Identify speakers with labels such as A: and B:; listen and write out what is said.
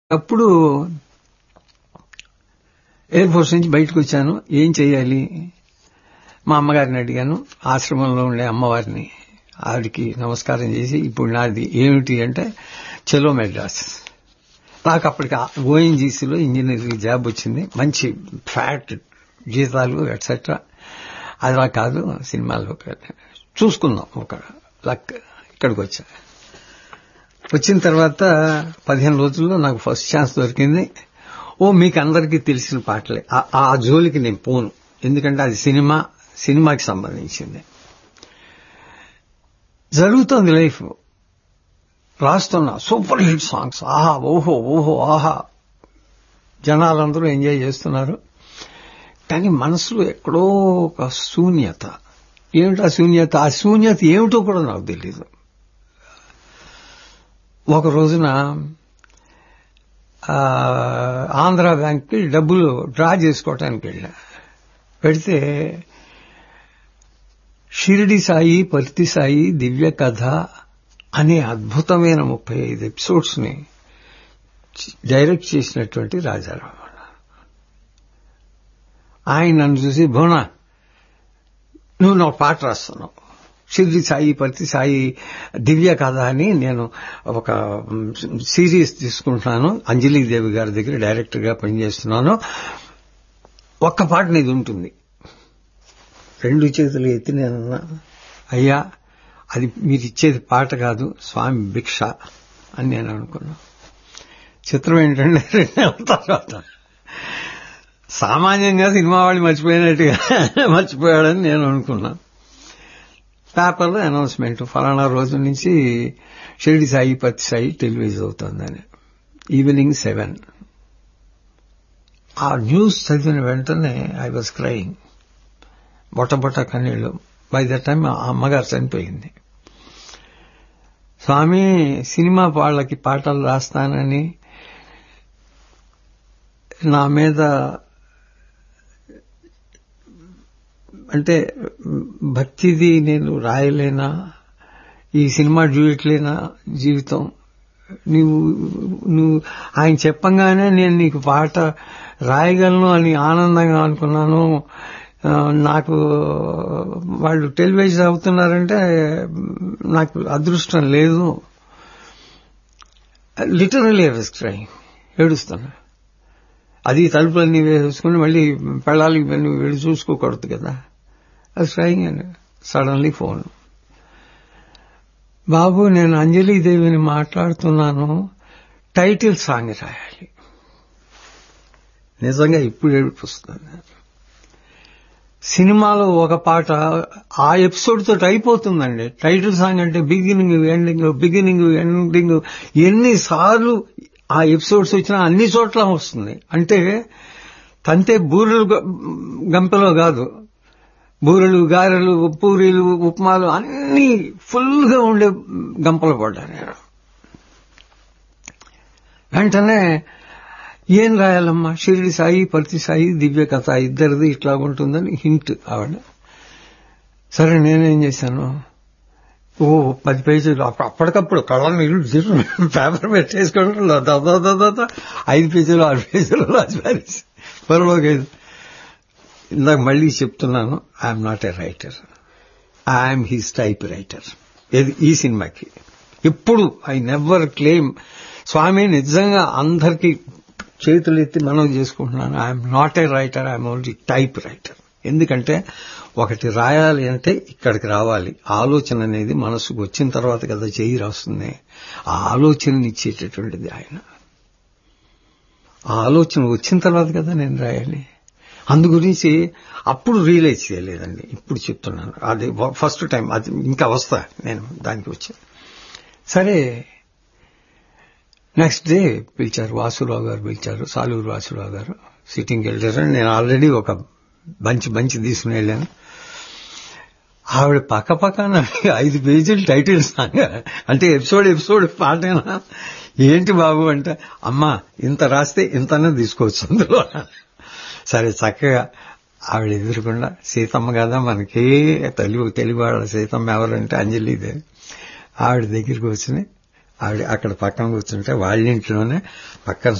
A: అప్పుడు air force నుంచి బయటకు వచ్చాను. ఏం చేయాలి? మా అమ్మగారిని అడిగాను. ఆశ్రమంలో ఉండే అమ్మవారిని. ఆవిడికి నమస్కారం చేసి, ఇప్పుడు నాది ఏమిటి అంటే చలో మెడ్రాస్. నాకు అప్పటికి ఓఎన్జీసీలో ఇంజనీరింగ్ జాబ్ వచ్చింది. మంచి ఫ్యాట్ జీతాలు ఎట్సెట్రా. అలా కాదు, సినిమాలో చూసుకుందాం ఒక లక్. ఇక్కడికి వచ్చా. వచ్చిన తర్వాత 15 రోజుల్లో నాకు ఫస్ట్ ఛాన్స్ దొరికింది. మీకు అందరికీ తెలిసిన పాటలే. ఆ జోలికి నేను పోను, ఎందుకంటే అది సినిమాకి సంబంధించింది. జరుగుతోంది లైఫ్. రాస్తున్నా సూపర్ హిట్ సాంగ్స్. ఆహా, ఓహో ఓహో ఆహా, జనాలందరూ ఎంజాయ్ చేస్తున్నారు. కానీ మనసులో ఎక్కడో ఒక శూన్యత. ఏమిటా శూన్యత? ఆ శూన్యత ఏమిటో కూడా నాకు తెలీదు. ఒక రోజున ఆంధ్ర బ్యాంక్కి డబ్బులు డ్రా చేసుకోవటానికి వెళ్ళా. పెడితే షిరిడి సాయి పర్తి సాయి దివ్య కథ అనే అద్భుతమైన 35 ఎపిసోడ్స్ ని డైరెక్ట్ చేసినటువంటి రాజారావు. ఆయన నన్ను చూసి, భువనా నువ్వు నా పాట రాస్తున్నావు, షిరిడి సాయి పర్తి సాయి దివ్య కథ అని నేను ఒక సిరీస్ తీసుకుంటున్నాను, అంజలీదేవి గారి దగ్గర డైరెక్టర్ గా పనిచేస్తున్నాను, ఒక్క పాట నీది ఉంటుంది. 2 చేతులు ఎత్తి నేనన్నా, అయ్యా అది మీరిచ్చేది పాట కాదు, స్వామి భిక్ష అని నేను అనుకున్నా. చిత్రం ఏంటంటే 2 నెలల తర్వాత సామాన్యంగా సినిమా వాళ్ళు మర్చిపోయినట్టుగా మర్చిపోయాడని నేను అనుకున్నా. పేపర్లో అనౌన్స్మెంట్, ఫలానా రోజు నుంచి షిరిడి సాయి పత్తి సాయి టెలివిజ్ అవుతుందని. ఈవినింగ్ 7. ఆ న్యూస్ చదివిన వెంటనే ఐ వాజ్ క్రైయింగ్. బొట్ట కన్నీళ్లు. బై ద టైం మా అమ్మగారు చనిపోయింది. స్వామి, సినిమా వాళ్ళకి పాటలు రాస్తానని నా మీద, అంటే భక్తిది నేను రాయలేనా, ఈ సినిమా డ్యూయట్లేనా జీవితం, నువ్వు ఆయన చెప్పంగానే నేను నీకు పాట రాయగలను అని ఆనందంగా అనుకున్నాను. నాకు వాళ్ళు టెలివైజ్ అవుతున్నారంటే నాకు అదృష్టం లేదు. Literally I was crying. ఏడుస్తున్నా. అది తలుపులన్నీ వేసుకుని మళ్ళీ పెళ్ళాలి ఇవన్నీ వెళ్ళి చూసుకోకూడదు కదా. అది క్రైయింగ్. అని సడన్లీ ఫోన్, బాబు నేను అంజలీదేవిని మాట్లాడుతున్నాను, టైటిల్ సాంగ్ రాయాలి. నిజంగా ఇప్పుడు ఏడిపిస్తుంది. సినిమాలో ఒక పాట ఆ ఎపిసోడ్ తోటి అయిపోతుందండి. టైటిల్ సాంగ్ అంటే బిగినింగ్ ఎండింగ్ ఎన్నిసార్లు ఆ ఎపిసోడ్స్ వచ్చినా అన్ని చోట్ల వస్తుంది. అంటే తంతే బూరెలు గంపలో కాదు, బూరెలు గారెలు పూరీలు ఉప్మాలు అన్ని ఫుల్ గా ఉండే గంపలు పడ్డా నేను. వెంటనే ఏం రాయాలమ్మా, షిరిడి సాయి పర్తి సాయి దివ్య కథ ఇద్దరిది ఇట్లా ఉంటుందని హింట్ ఆవిడ. సరే నేనేం చేశాను, 10 పేజీలు అప్పటికప్పుడు కళ్ళ నీళ్ళు పేపర్ పెట్టేసుకోవడం, 5 పేజీలు 6 పేజీలు రాసి పరలోకేది. ఇందాక మళ్ళీ చెప్తున్నాను, I'm not a writer, I'm his type writer. ఈ సినిమాకి ఎప్పుడు ఐ నెవర్ క్లెయిమ్. స్వామి నిజంగా అందరికీ చేతులు ఎత్తి మనం చేసుకుంటున్నాను, I'm not a writer, I'm only type writer. ఎందుకంటే ఒకటి రాయాలి అంటే ఇక్కడికి రావాలి. ఆలోచన అనేది మనసుకు వచ్చిన తర్వాత కదా చేయి రాస్తుంది. ఆ ఆలోచనని ఇచ్చేటటువంటిది ఆయన. ఆ ఆలోచన వచ్చిన తర్వాత కదా నేను రాయాలి. అందు గురించి అప్పుడు రియలైజ్ చేయలేదండి, ఇప్పుడు చెప్తున్నాను. అది ఫస్ట్ టైం. అది ఇంకా వస్తా నేను దానికి వచ్చి. సరే నెక్స్ట్ డే పిలిచారు, వాసురావు గారు పిలిచారు, సాలూరు వాసురావు గారు. సిట్టింగ్కి వెళ్ళారు. నేను ఆల్రెడీ ఒక బంచి తీసుకుని వెళ్ళాను. ఆవిడ పక్కన 5 పేజీలు టైటిల్ సాంగ్ అంటే ఎపిసోడ్ పాటేనా ఏంటి బాబు అంటే, అమ్మా ఇంత రాస్తే ఇంతనే తీసుకోవచ్చు అందులో. సరే చక్కగా ఆవిడ ఎదురుకుండా, సీతమ్మ కదా మనకి తెలుగు వాళ్ళ సీతమ్మ ఎవరంటే అంజలీదేవి. ఆవిడ దగ్గరికి వచ్చి ఆవిడ అక్కడ పక్కన కూర్చుంటే వాళ్ళ ఇంట్లోనే పక్కన